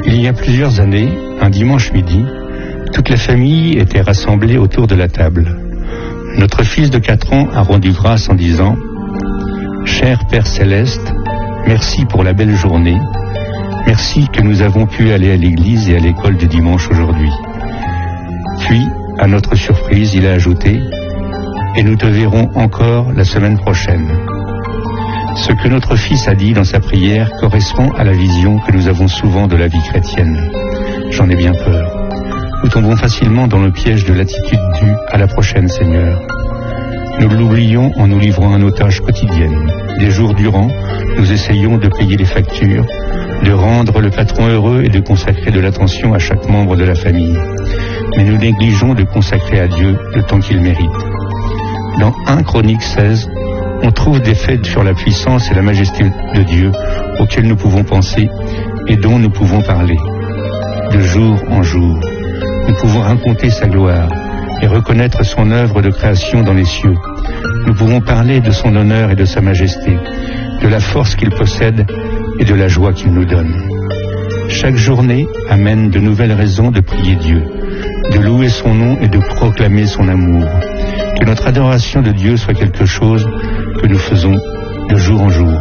Il y a plusieurs années, un dimanche midi, toute la famille était rassemblée autour de la table. Notre fils de 4 ans a rendu grâce en disant « Cher Père Céleste, merci pour la belle journée. Merci que nous avons pu aller à l'église et à l'école du dimanche aujourd'hui. » Puis, à notre surprise, il a ajouté « Et nous te verrons encore la semaine prochaine. » Ce que notre fils a dit dans sa prière correspond à la vision que nous avons souvent de la vie chrétienne. J'en ai bien peur. Nous tombons facilement dans le piège de l'attitude due à la prochaine, Seigneur. Nous l'oublions en nous livrant à nos tâches quotidiennes. Des jours durant, nous essayons de payer les factures, de rendre le patron heureux et de consacrer de l'attention à chaque membre de la famille. Mais nous négligeons de consacrer à Dieu le temps qu'il mérite. Dans 1 Chroniques 16, on trouve des faits sur la puissance et la majesté de Dieu auxquels nous pouvons penser et dont nous pouvons parler. De jour en jour, nous pouvons raconter sa gloire et reconnaître son œuvre de création dans les cieux. Nous pouvons parler de son honneur et de sa majesté, de la force qu'il possède et de la joie qu'il nous donne. Chaque journée amène de nouvelles raisons de prier Dieu, de louer son nom et de proclamer son amour. Que notre adoration de Dieu soit quelque chose que nous faisons de jour en jour.